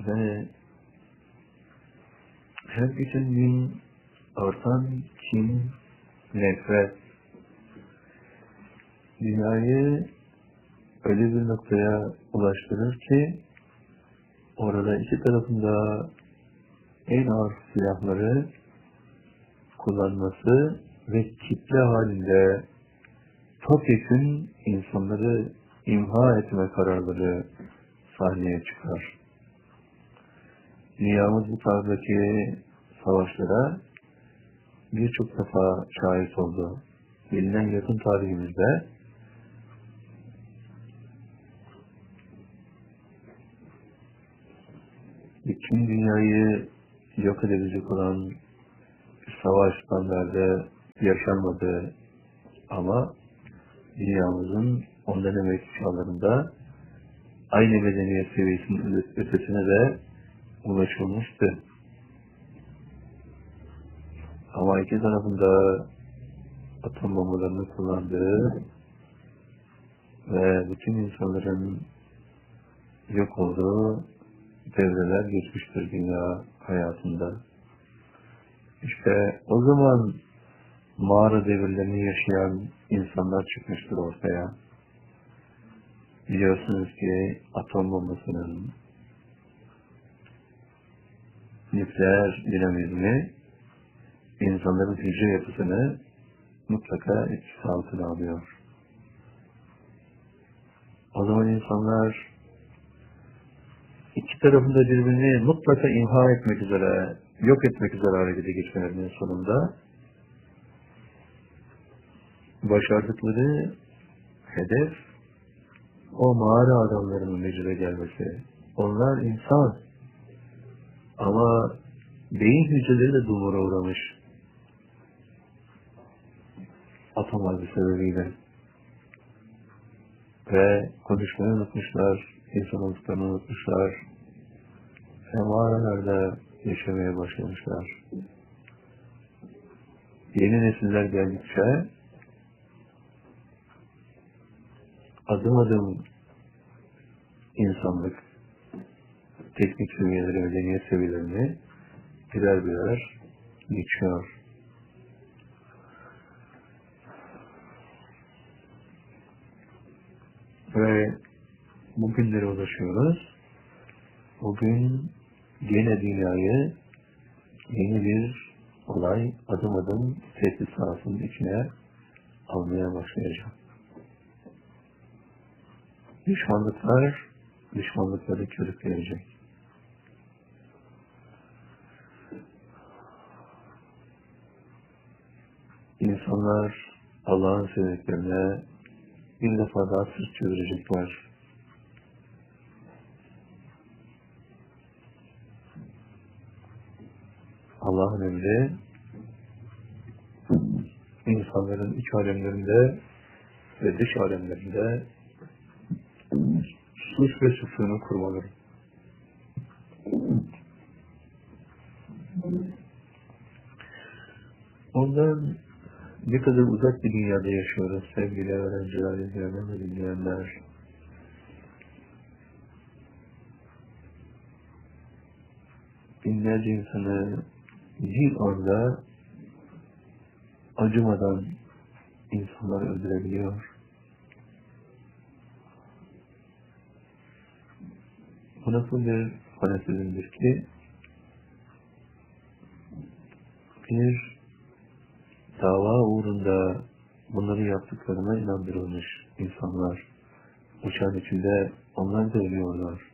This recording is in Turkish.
Ve her geçen gün artan kin, nefret, dünyayı öyle bir noktaya ulaştırır ki orada iki tarafında en ağır silahları kullanması ve kitle halinde topyekün insanları imha etme kararları sahneye çıkar. Dünyamız bu tarzdaki savaşlara birçok defa şahit oldu. Bilinen yakın tarihimizde bütün dünyayı yok edebilecek olan savaş standardı yaşanmadı ama dünyamızın ondan evvelki çağlarında aynı medeniyet seviyesinin ötesine de ulaşılmıştı. Ama iki tarafında atom bombalarını kullandığı ve bütün insanların yok olduğu devreler geçmiştir dünya hayatında. İşte o zaman mağara devirlerini yaşayan insanlar çıkmıştır ortaya. Biliyorsunuz ki atom bombasının nükleer dinamizmi insanların hücre yapısını mutlaka etkisi altına alıyor. O zaman insanlar iki tarafında birbirini mutlaka imha etmek üzere, yok etmek üzere harekete geçmelerinin sonunda başardıkları hedef o mağara adamlarının vücuda gelmesi. Onlar insan ama beyin hücreleri de dumura uğramış atom harbi sebebiyle ve konuşmayı unutmuşlar, insan olduklarını unutmuşlar ve mağaralarda yaşamaya başlamışlar. Yeni nesiller geldikçe adım adım insanlık teknik seviyeleri, medeniyet seviyelerini birer birer geçiyor. Ve bugünlere ulaşıyoruz. Bugün gene dünyayı yeni bir olay adım adım tehdit sahasının içine almaya başlayacak. Düşmanlıkları körükleyecek. İnsanlar Allah'ın sevdiklerine bir defa daha sırt çevirecekler. Allah'ın emri insanların iç alemlerinde ve dış alemlerinde sus ve sükûnu kurmaları. Ondan ne kadar uzak bir dünyada yaşıyoruz sevgili öğrenciler, izleyenler ve dinleyenler. Binlerce insanı bir anda acımadan insanlar öldürebiliyor. Bu nasıl bir fanatizmdir ki bir dava uğrunda bunları yaptıklarına inandırılmış insanlar. Uçağın içinde onlar da ölüyorlar.